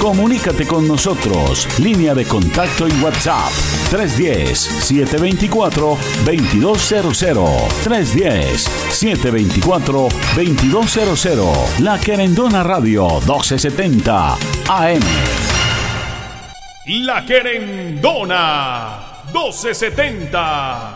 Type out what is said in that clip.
Comunícate con nosotros. Línea de contacto y WhatsApp 310-724-2200. 310-724-2200. La Querendona Radio 1270 AM. La Querendona 1270.